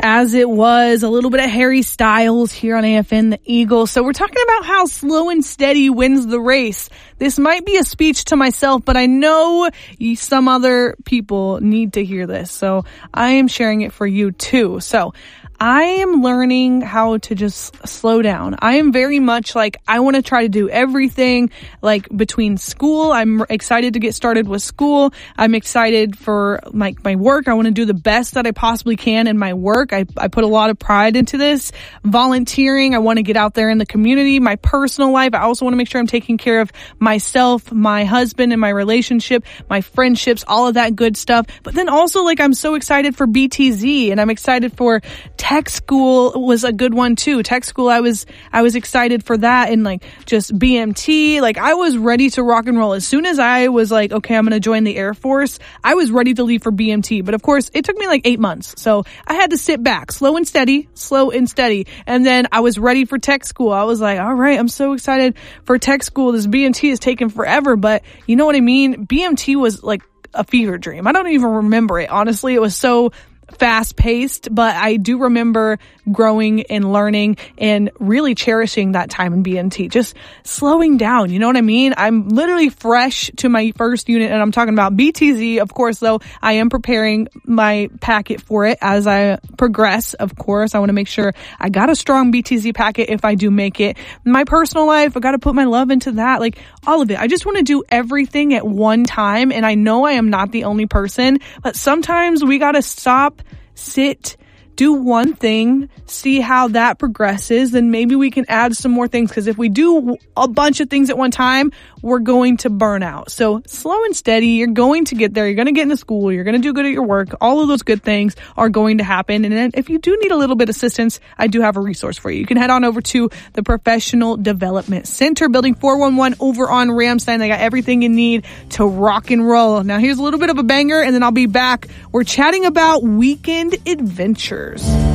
As It Was, a little bit of Harry Styles here on AFN, the Eagles. So we're talking about how slow and steady wins the race. This might be a speech to myself, but I know some other people need to hear this. So I am sharing it for you too. So I am learning how to just slow down. I am very much like, I want to try to do everything, like between school. I'm excited to get started with school. I'm excited for my work. I want to do the best that I possibly can in my work. I put a lot of pride into this. Volunteering. I want to get out there in the community. My personal life. I also want to make sure I'm taking care of myself, my husband, and my relationship, my friendships, all of that good stuff. But then also, like, I'm so excited for BTZ, and I'm excited for tech school was a good one too. Tech school, I was excited for that, and like just BMT, like I was ready to rock and roll. As soon as I was like, okay, I'm going to join the Air Force, I was ready to leave for BMT. But of course, it took me like 8 months. So I had to sit back, slow and steady. And then I was ready for tech school. I was like, all right, I'm so excited for tech school. This BMT is taking forever, but you know what I mean? BMT was like a fever dream. I don't even remember it. Honestly, it was so fast paced, but I do remember growing and learning and really cherishing that time in BMT, just slowing down. You know what I mean? I'm literally fresh to my first unit, and I'm talking about BTZ. Of course, though, I am preparing my packet for it as I progress. Of course, I want to make sure I got a strong BTZ packet if I do make it. My personal life, I got to put my love into that, like all of it. I just want to do everything at one time, and I know I am not the only person, but sometimes we got to stop, sit, do one thing, see how that progresses, then maybe we can add some more things, because if we do a bunch of things at one time, we're going to burn out. So slow and steady, you're going to get there, you're going to get into school, you're going to do good at your work, all of those good things are going to happen. And then if you do need a little bit of assistance, I do have a resource for you. You can head on over to the Professional Development Center, Building 411 over on Ramstein. They got everything you need to rock and roll. Now here's a little bit of a banger, and then I'll be back. We're chatting about weekend adventures.